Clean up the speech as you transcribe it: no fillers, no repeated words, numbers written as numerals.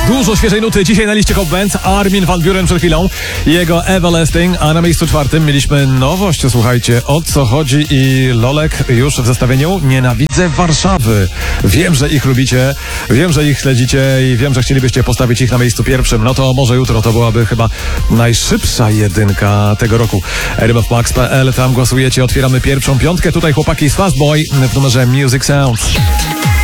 Dużo świeżej nuty dzisiaj na liście Hot Bands. Armin van Buuren przed chwilą, jego Everlasting, a na miejscu 4 mieliśmy nowość. Słuchajcie, o co chodzi i Lolek już w zestawieniu. Nienawidzę Warszawy. Wiem, że ich lubicie, wiem, że ich śledzicie i wiem, że chcielibyście postawić ich na miejscu pierwszym. No to może jutro to byłaby chyba najszybsza jedynka tego roku. rmfmax.pl, tam głosujecie, otwieramy pierwszą piątkę. Tutaj chłopaki z Fastboy w numerze Music Sounds.